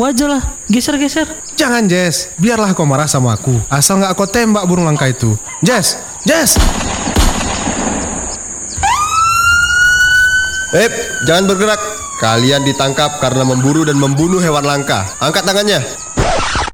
Wajar lah, geser. Jangan Jess, biarlah kau marah sama aku. Asal nggak kau tembak burung langka itu. Jess. Jangan bergerak. Kalian ditangkap karena memburu dan membunuh hewan langka. Angkat tangannya.